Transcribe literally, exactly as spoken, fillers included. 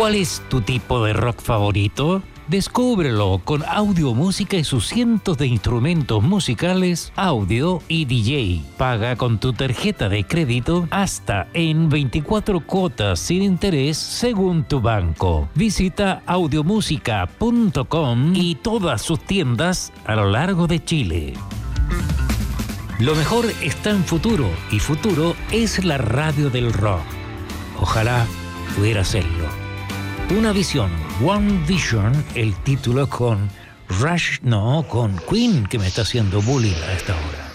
¿Cuál es tu tipo de rock favorito? Descúbrelo con Audio Música y sus cientos de instrumentos musicales, audio y D J. Paga con tu tarjeta de crédito hasta en veinticuatro cuotas sin interés según tu banco. Visita audiomúsica punto com y todas sus tiendas a lo largo de Chile. Lo mejor está en Futuro y Futuro es la radio del rock. Ojalá pudiera hacerlo. Una visión, One Vision, el título con Rush, no, con Queen, que me está haciendo bullying a esta hora.